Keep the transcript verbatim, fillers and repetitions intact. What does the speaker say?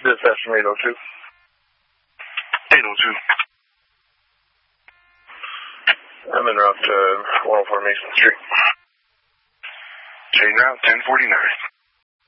Dispatch from eight oh two. eight oh two. I'm en route to one oh four Mason Street. Chain route ten forty-nine.